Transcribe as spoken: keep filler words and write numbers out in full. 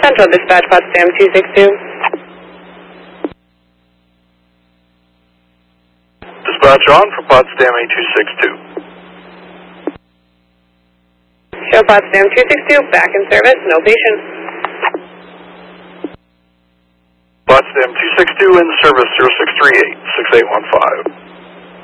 Central Dispatch, Potsdam two six two. Dispatch on for Potsdam A two six two. Show Potsdam two six two, back in service, no patient. Potsdam two six two in service zero six three eight, six eight one five.